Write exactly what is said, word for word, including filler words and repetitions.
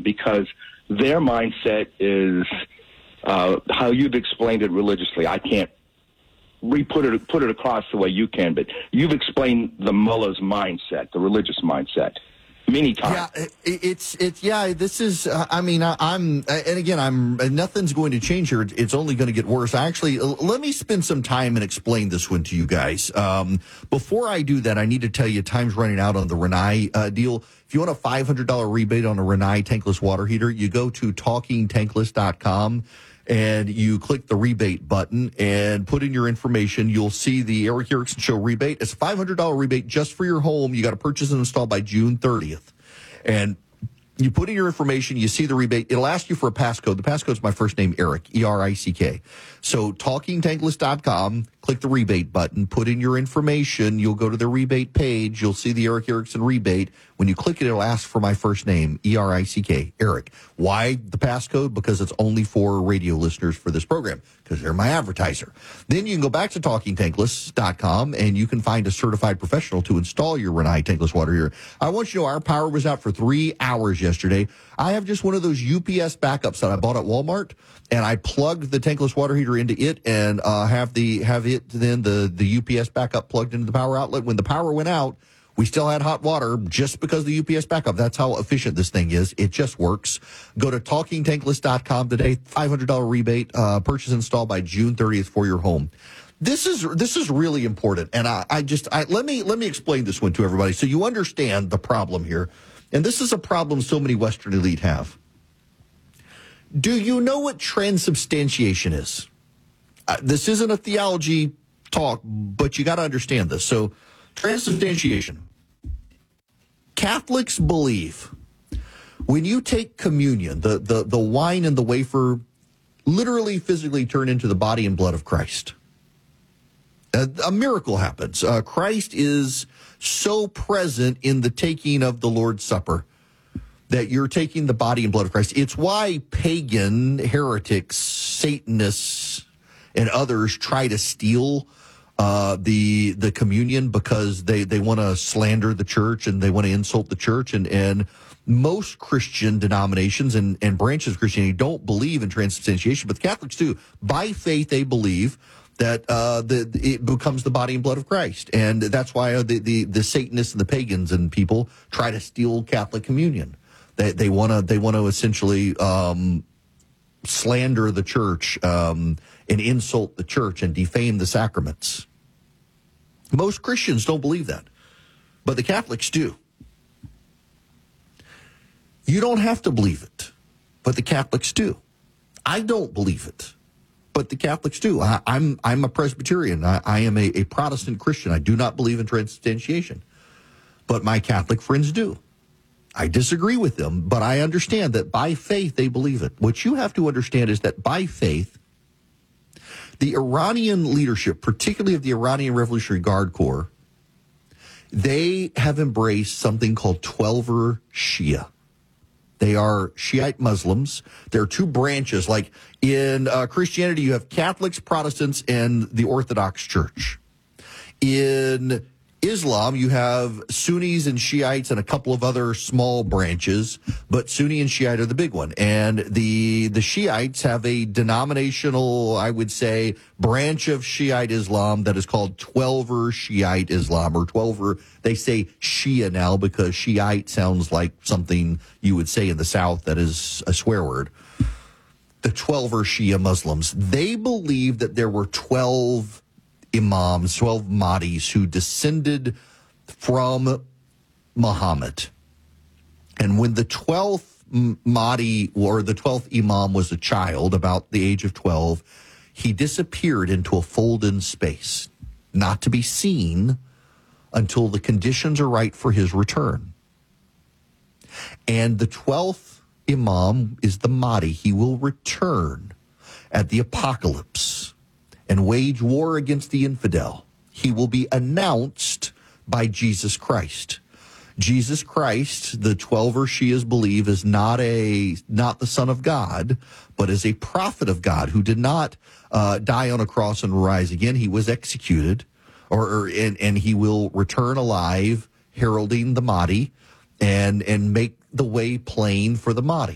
because their mindset is uh, how you've explained it religiously. I can't re-put it, put it across the way you can, but you've explained the mullah's mindset, the religious mindset. Many times. Yeah, it, it's it's yeah. This is. Uh, I mean, I, I'm and again, I'm nothing's going to change here. It's only going to get worse. Actually, let me spend some time and explain this one to you guys. Um, before I do that, I need to tell you, time's running out on the Rinnai uh, deal. If you want a five hundred dollars rebate on a Rinnai tankless water heater, you go to talking tankless dot com. And you click the rebate button and put in your information. You'll see the Erick Erickson Show rebate. It's a five hundred dollars rebate just for your home. You got to purchase and install by June thirtieth. And you put in your information, you see the rebate. It'll ask you for a passcode. The passcode's my first name, Eric, E R I C K. So talking tankless dot com, click the rebate button, put in your information. You'll go to the rebate page. You'll see the Erick Erickson rebate. When you click it, it'll ask for my first name, E R I C K, Eric. Why the passcode? Because it's only for radio listeners for this program, because they're my advertiser. Then you can go back to talking tankless dot com, and you can find a certified professional to install your Rinnai tankless water heater. I want you to know our power was out for three hours yesterday. I have just one of those U P S backups that I bought at Walmart, and I plugged the tankless water heater into it and uh, have the have it then the, the U P S backup plugged into the power outlet. When the power went out, we still had hot water just because of the U P S backup. That's how efficient this thing is. It just works. Go to talking tankless dot com today. five hundred dollars rebate, uh, purchase install by June thirtieth for your home. This is this is really important, and I, I just I, let me let me explain this one to everybody so you understand the problem here. And this is a problem so many Western elite have. Do you know what transubstantiation is? Uh, this isn't a theology talk, but you got to understand this. So, transubstantiation. Catholics believe when you take communion, the, the, the wine and the wafer literally physically turn into the body and blood of Christ. A, a miracle happens. Uh, Christ is so present in the taking of the Lord's Supper that you're taking the body and blood of Christ. It's why pagan heretics, Satanists, and others try to steal uh, the the communion because they, they want to slander the church and they want to insult the church. And, and most Christian denominations and, and branches of Christianity don't believe in transubstantiation, but the Catholics do. By faith, they believe that uh, the, it becomes the body and blood of Christ. And that's why the, the, the Satanists and the pagans and people try to steal Catholic communion. They they want to they want to essentially um, slander the church um, and insult the church and defame the sacraments. Most Christians don't believe that, but the Catholics do. You don't have to believe it, but the Catholics do. I don't believe it, but the Catholics do. I, I'm I'm a Presbyterian. I, I am a, a Protestant Christian. I do not believe in transubstantiation, but my Catholic friends do. I disagree with them, but I understand that by faith they believe it. What you have to understand is that by faith, the Iranian leadership, particularly of the Iranian Revolutionary Guard Corps, they have embraced something called Twelver Shia. They are Shiite Muslims. There are two branches. Like in uh, Christianity, you have Catholics, Protestants, and the Orthodox Church. In Islam, you have Sunnis and Shiites and a couple of other small branches, but Sunni and Shiite are the big one. And the the Shiites have a denominational, I would say, branch of Shiite Islam that is called Twelver Shiite Islam, or Twelver. They say Shia now because Shiite sounds like something you would say in the South that is a swear word. The Twelver Shia Muslims, they believe that there were twelve imams, twelve Mahdis who descended from Muhammad. And when the twelfth Mahdi, or the twelfth imam, was a child, about the age of twelve, he disappeared into a fold-in space, not to be seen until the conditions are right for his return. And the twelfth imam is the Mahdi. He will return at the apocalypse and wage war against the infidel. He will be announced by Jesus Christ. Jesus Christ, the Twelver Shias believe, is not a not the Son of God, but is a prophet of God who did not uh, die on a cross and rise again. He was executed, or, or and, and he will return alive, heralding the Mahdi, and and make the way plain for the Mahdi.